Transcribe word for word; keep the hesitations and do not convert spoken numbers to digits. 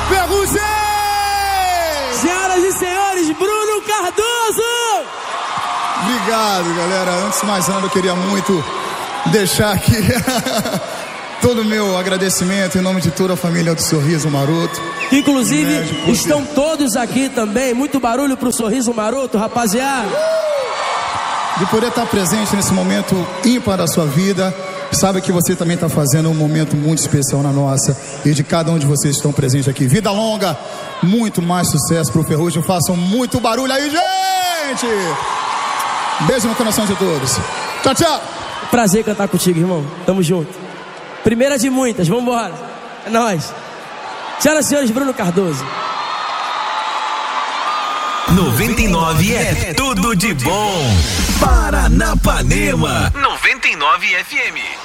Ferrugem! Senhoras e senhores, Bruno Cardoso! Obrigado, galera. Antes de mais nada, eu queria muito deixar aqui todo o meu agradecimento em nome de toda a família do Sorriso Maroto. Inclusive, médico, estão todos aqui também. Muito barulho pro Sorriso Maroto, rapaziada. De poder estar presente nesse momento ímpar da sua vida. Sabe que você também está fazendo um momento muito especial na nossa. E de cada um de vocês que estão presentes aqui. Vida longa, muito mais sucesso pro Ferrugem. Façam muito barulho aí, gente! Beijo no coração de todos. Tchau, tchau! Prazer cantar contigo, irmão. Tamo junto. Primeira de muitas, vambora. É nóis. Senhoras e senhores, Bruno Cardoso. noventa e nove é tudo de bom. Paranapanema noventa e nove F M.